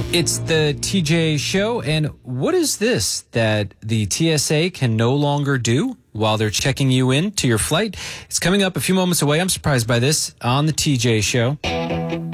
It's the TJ Show, and what is this that the TSA can no longer do while they're checking you in to your flight? It's coming up a few moments away. I'm surprised by this on the TJ Show.